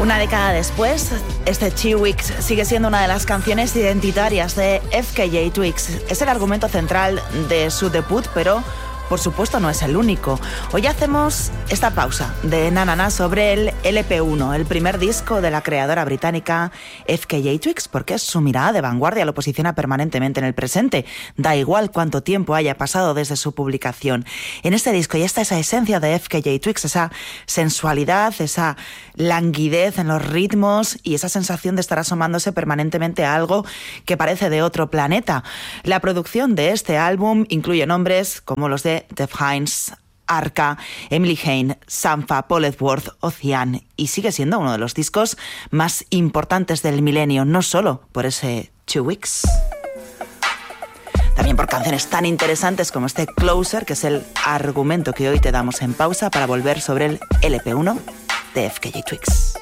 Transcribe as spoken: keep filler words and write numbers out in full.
Una década después, este Two Weeks sigue siendo una de las canciones identitarias de F K J Twigs. Es el argumento central de su debut, pero por supuesto no es el único. Hoy hacemos esta pausa de Na Na Na sobre el L P uno, el primer disco de la creadora británica F K J Twigs, porque su mirada de vanguardia lo posiciona permanentemente en el presente. Da igual cuánto tiempo haya pasado desde su publicación. En este disco ya está esa esencia de F K J Twigs, esa sensualidad, esa languidez en los ritmos y esa sensación de estar asomándose permanentemente a algo que parece de otro planeta. La producción de este álbum incluye nombres como los de Def Hines, Arca, Emily Hain, Sampha, Paul Edworth, Ocean, y sigue siendo uno de los discos más importantes del milenio, no solo por ese Two Weeks, también por canciones tan interesantes como este Closer, que es el argumento que hoy te damos en pausa para volver sobre el L P uno de F K J Twigs.